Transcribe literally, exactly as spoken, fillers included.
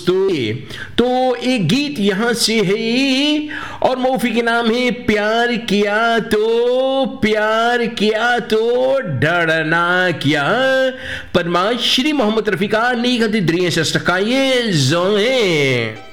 दोस्तों। तो एक गीत यहां से है और मौफी के नाम है प्यार किया तो प्यार किया तो डरना क्या। पद्माश्री मोहम्मद रफीका नी गति द्रिय सस्टकाये जो है।